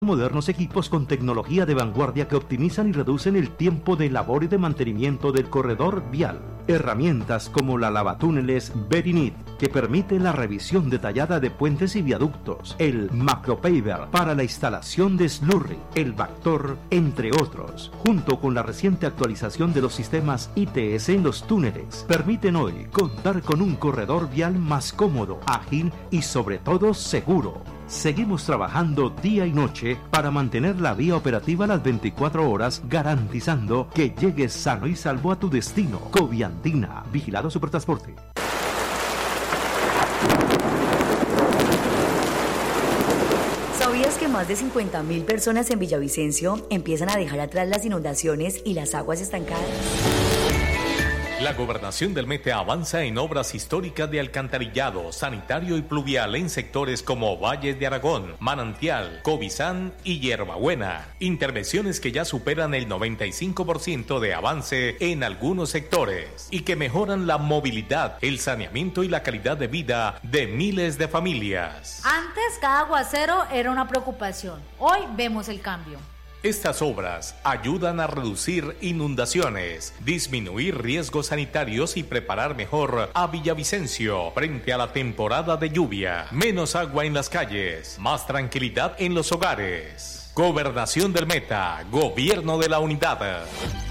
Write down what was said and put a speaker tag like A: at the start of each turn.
A: Modernos equipos con tecnología de vanguardia que optimizan y reducen el tiempo de labor y de mantenimiento del corredor vial. Herramientas como la lavatúneles Berinit, que permite la revisión detallada de puentes y viaductos, el Macropaver para la instalación de slurry, el Vactor, entre otros, junto con la reciente actualización de los sistemas ITS en los túneles, permiten hoy contar con un corredor vial más cómodo, ágil y sobre todo seguro. Seguimos trabajando día y noche para mantener la vía operativa las 24 horas, garantizando que llegues sano y salvo a tu destino. Coviandina, Vigilado Supertransporte.
B: ¿Sabías que más de 50.000 personas en Villavicencio empiezan a dejar atrás las inundaciones y las aguas estancadas?
C: La Gobernación del Meta avanza en obras históricas de alcantarillado, sanitario y pluvial en sectores como Valles de Aragón, Manantial, Cobizán y Hierbabuena. Intervenciones que ya superan el 95% de avance en algunos sectores y que mejoran la movilidad, el saneamiento y la calidad de vida de miles de familias.
D: Antes, cada aguacero era una preocupación. Hoy vemos el cambio.
C: Estas obras ayudan a reducir inundaciones, disminuir riesgos sanitarios y preparar mejor a Villavicencio frente a la temporada de lluvia. Menos agua en las calles, más tranquilidad en los hogares. Gobernación del Meta, Gobierno de la Unidad.